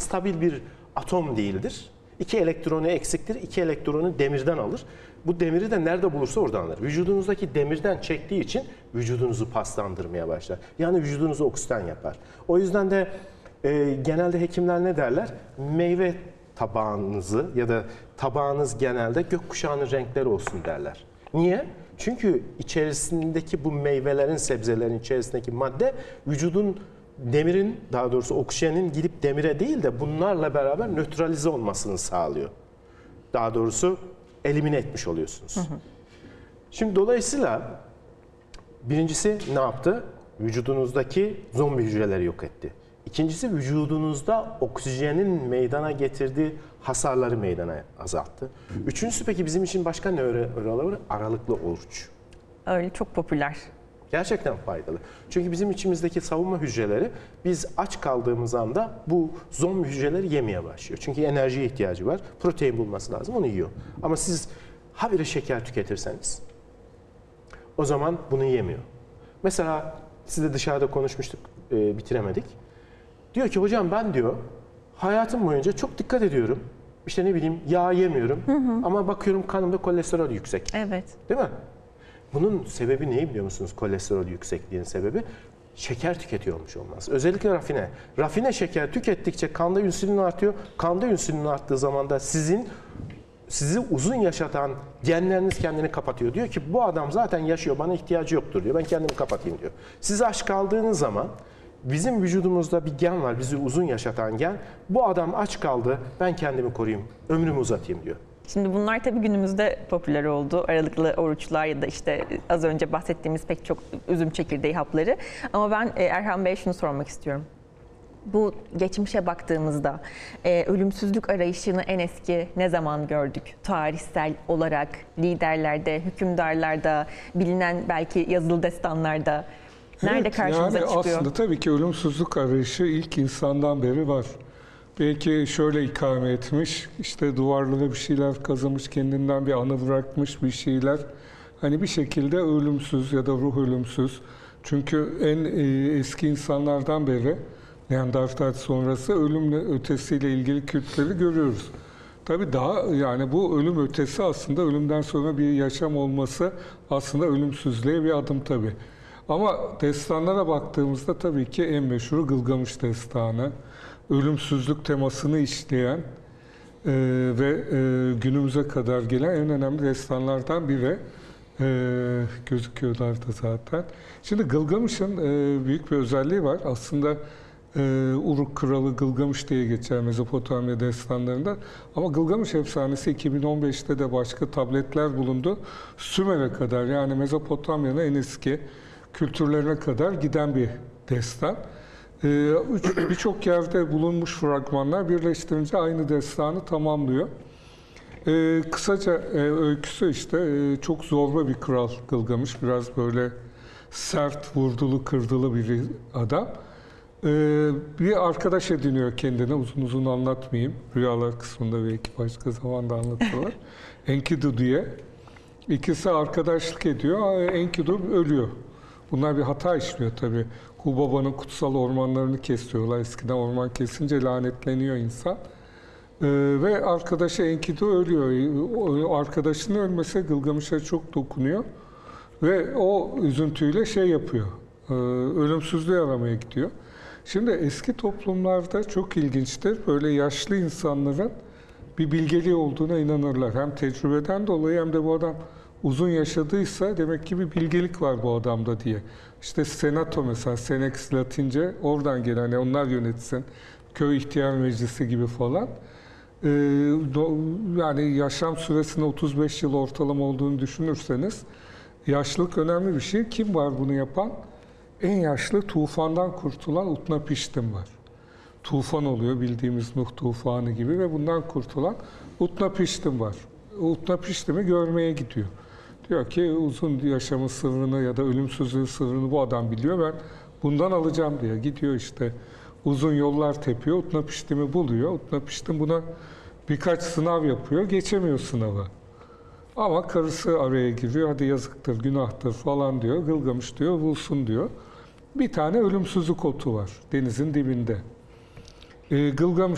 stabil bir atom değildir. 2 elektronu eksiktir, 2 elektronu demirden alır. Bu demiri de nerede bulursa oradan alır. Vücudunuzdaki demirden çektiği için vücudunuzu paslandırmaya başlar. Yani vücudunuzu oksiden yapar. O yüzden de genelde hekimler ne derler? Meyve tabağınızı ya da tabağınız genelde gökkuşağının renkleri olsun derler. Niye? Çünkü içerisindeki bu meyvelerin, sebzelerin içerisindeki madde vücudun demirin, daha doğrusu oksijenin gidip demire değil de bunlarla beraber nötralize olmasını sağlıyor. Daha doğrusu elimine etmiş oluyorsunuz. Şimdi dolayısıyla birincisi ne yaptı? Vücudunuzdaki zombi hücreleri yok etti. İkincisi vücudunuzda oksijenin meydana getirdiği hasarları meydana azalttı. Üçüncüsü peki bizim için başka ne var? Aralıklı oruç. Öyle çok popüler. Gerçekten faydalı. Çünkü bizim içimizdeki savunma hücreleri biz aç kaldığımız anda bu zombi hücreleri yemeye başlıyor. Çünkü enerjiye ihtiyacı var. Protein bulması lazım. Onu yiyor. Ama siz habire şeker tüketirseniz o zaman bunu yemiyor. Mesela sizle dışarıda konuşmuştuk, bitiremedik. Diyor ki hocam ben diyor hayatım boyunca çok dikkat ediyorum. İşte ne bileyim yağ yemiyorum ama bakıyorum kanımda kolesterol yüksek. Evet. Değil mi? Bunun sebebi ne biliyor musunuz? Kolesterol yüksekliğinin sebebi şeker tüketiyormuş olması. Özellikle rafine. Rafine şeker tükettikçe kanda insülin artıyor. Kanda insülin arttığı zaman da sizi uzun yaşatan genleriniz kendini kapatıyor. Diyor ki bu adam zaten yaşıyor, bana ihtiyacı yoktur diyor. Ben kendimi kapatayım diyor. Siz aç kaldığınız zaman bizim vücudumuzda bir gen var, bizi uzun yaşatan gen. Bu adam aç kaldı, ben kendimi koruyayım, ömrümü uzatayım diyor. Şimdi bunlar tabii günümüzde popüler oldu. Aralıklı oruçlar ya da işte az önce bahsettiğimiz pek çok üzüm çekirdeği hapları. Ama ben Erhan Bey'e şunu sormak istiyorum. Bu geçmişe baktığımızda ölümsüzlük arayışını en eski ne zaman gördük? Tarihsel olarak liderlerde, hükümdarlarda, bilinen belki yazılı destanlarda nerede karşımıza çıkıyor? Aslında tabii ki ölümsüzlük arayışı ilk insandan beri var. Belki şöyle ikame etmiş, işte duvarlara bir şeyler kazımış, kendinden bir anı bırakmış bir şeyler. Hani bir şekilde ölümsüz ya da ruh ölümsüz. Çünkü en eski insanlardan beri Neandertal sonrası ölümle ötesiyle ilgili kültleri görüyoruz. Tabii daha yani bu ölüm ötesi aslında ölümden sonra bir yaşam olması aslında ölümsüzlüğe bir adım tabii. Ama destanlara baktığımızda tabii ki en meşhuru Gılgamış Destanı. Ölümsüzlük temasını işleyen ve günümüze kadar gelen en önemli destanlardan biri. Gözüküyorlar da zaten. Şimdi Gılgamış'ın büyük bir özelliği var. Aslında Uruk Kralı Gılgamış diye geçer Mezopotamya destanlarında. Ama Gılgamış efsanesi 2015'te de başka tabletler bulundu. Sümer'e kadar yani Mezopotamya'nın en eski kültürlerine kadar giden bir destan. Birçok yerde bulunmuş fragmanlar birleştirince aynı destanı tamamlıyor. Kısaca öyküsü işte çok zorba bir kral Gılgamış. Biraz böyle sert, vurdulu, kırdılı bir adam. Bir arkadaş ediniyor kendine, uzun uzun anlatmayayım. Rüyalar kısmında belki başka zaman da anlatırlar. Enkidu diye. İkisi arkadaşlık ediyor. Enkidu ölüyor. Bunlar bir hata işliyor tabii. Hubaba'nın kutsal ormanlarını kesiyorlar. Eskiden orman kesince lanetleniyor insan. Ve arkadaşı Enkidu ölüyor. O arkadaşının ölmesi Gılgamış'a çok dokunuyor. Ve o üzüntüyle şey yapıyor. Ölümsüzlüğü aramaya gidiyor. Şimdi eski toplumlarda çok ilginçtir. Böyle yaşlı insanların bir bilgeliği olduğuna inanırlar. Hem tecrübeden dolayı hem de bu adam uzun yaşadıysa demek ki bir bilgelik var bu adamda diye. İşte senato mesela, senex Latince oradan gelen, hani onlar yönetsin, köy ihtiyar meclisi gibi falan. Yani yaşam süresinin 35 yıl ortalama olduğunu düşünürseniz yaşlılık önemli bir şey. Kim var bunu yapan? En yaşlı tufandan kurtulan Utnapishtim var. Tufan oluyor bildiğimiz Nuh tufanı gibi ve bundan kurtulan Utnapishtim var. Utnapishtim'i görmeye gidiyor. Diyor ki uzun yaşamın sırrını ya da ölümsüzlüğün sırrını bu adam biliyor. Ben bundan alacağım diye gidiyor işte. Uzun yollar tepiyor. Utnapishtim'i buluyor. Utnapishtim buna birkaç sınav yapıyor. Geçemiyor sınavı. Ama karısı araya giriyor. Hadi yazıktır, günahtır falan diyor. Gılgamış diyor, bulsun diyor. Bir tane ölümsüzlük otu var denizin dibinde. Gılgamış